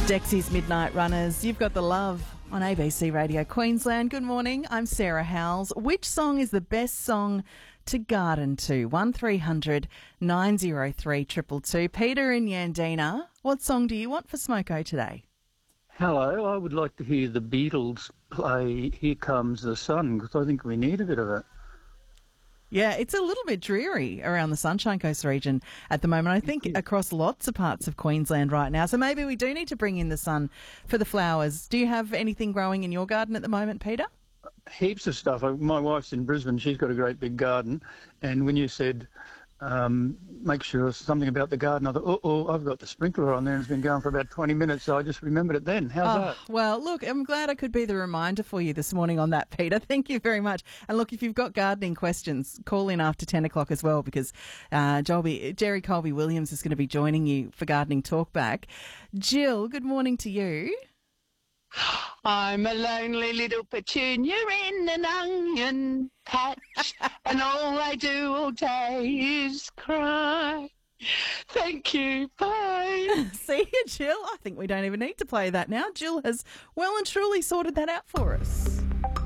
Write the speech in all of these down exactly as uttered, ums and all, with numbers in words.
Dexy's Midnight Runners, you've got the love on A B C Radio Queensland. Good morning, I'm Sarah Howells. Which song is the best song to garden to? one three hundred nine oh three two two two. Peter in Yandina, what song do you want for Smoko today? Hello, I would like to hear the Beatles play Here Comes the Sun, because I think we need a bit of it. Yeah, it's a little bit dreary around the Sunshine Coast region at the moment. I think across lots of parts of Queensland right now. So maybe we do need to bring in the sun for the flowers. Do you have anything growing in your garden at the moment, Peter? Heaps of stuff. My wife's in Brisbane. She's got a great big garden. And when you said um, make sure something about the garden, I thought, oh, oh, I've got the sprinkler on there and it's been going for about twenty minutes, so I just remembered it then. How's oh, that? Well, look, I'm glad I could be the reminder for you this morning on that, Peter. Thank you very much. And look, if you've got gardening questions, call in after ten o'clock as well, because uh, Jolby, Jerry Colby-Williams is going to be joining you for Gardening Talkback. Jill, good morning to you. I'm a lonely little petunia in an onion patch, and all I do all day is cry. Thank you. Bye. See you, Jill. I think we don't even need to play that now. Jill has well and truly sorted that out for us.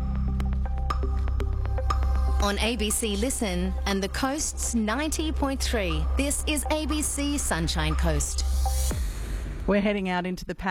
On A B C Listen and the Coast's ninety point three, this is A B C Sunshine Coast. We're heading out into the